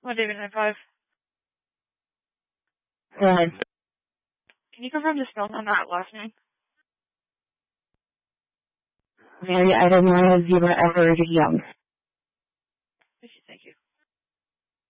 What, David 95? Fine. Can you confirm the spelling on that last name? Mary Ida Maya Zebra Everett Young.